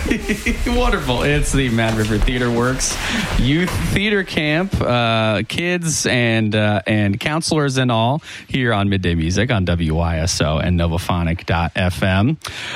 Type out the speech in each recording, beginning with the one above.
Wonderful. It's the Mad River Theater Works Youth Theater Camp. Kids and counselors and all here on Midday Music on WYSO and Novophonic.fm.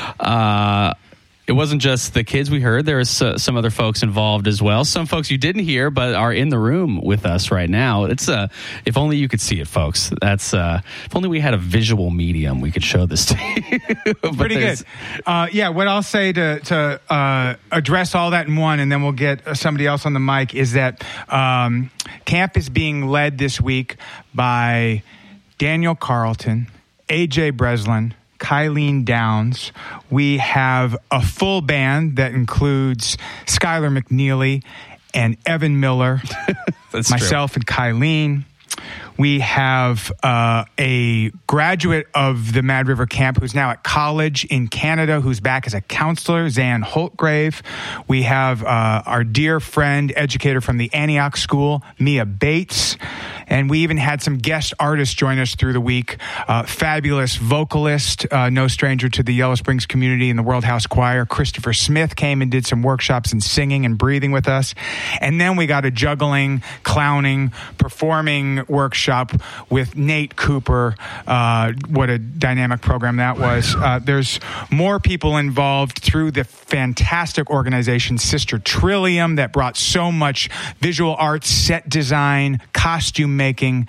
It wasn't just the kids we heard. There was some other folks involved as well. Some folks you didn't hear but are in the room with us right now. It's if only you could see it, folks. That's if only we had a visual medium we could show this to you. Pretty good. What I'll say to address all that in one, and then we'll get somebody else on the mic, is that camp is being led this week by Daniel Carlton, AJ Breslin, Kylene Downs. We have a full band that includes Skylar McNeely and Evan Miller, myself and Kylene. We have a graduate of the Mad River Camp who's now at college in Canada, who's back as a counselor, Zan Holtgrave. We have our dear friend, educator from the Antioch School, Mia Bates. And we even had some guest artists join us through the week. Fabulous vocalist, no stranger to the Yellow Springs community in the World House Choir, Christopher Smith, came and did some workshops in singing and breathing with us. And then we got a juggling, clowning, performing workshop with Nate Cooper. What a dynamic program that was. There's more people involved through the fantastic organization Sister Trillium that brought so much visual arts, set design, costume making.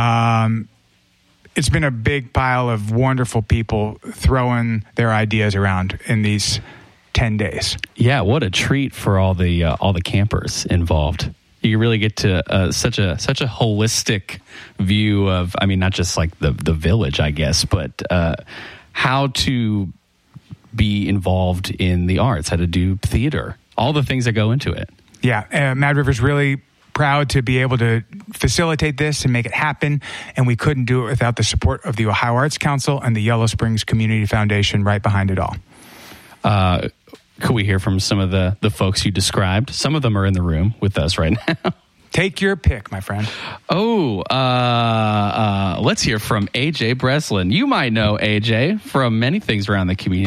It's been a big pile of wonderful people throwing their ideas around in these 10 days. Yeah, what a treat for all the campers involved. You really get to such a holistic view of, I mean, not just like the village, I guess, but how to be involved in the arts, how to do theater, all the things that go into it. Yeah, Mad River's really proud to be able to facilitate this and make it happen, and we couldn't do it without the support of the Ohio Arts Council and the Yellow Springs Community Foundation right behind it all. Could we hear from some of the folks you described? Some of them are in the room with us right now. Take your pick, my friend. Let's hear from AJ Breslin. You might know AJ from many things around the community.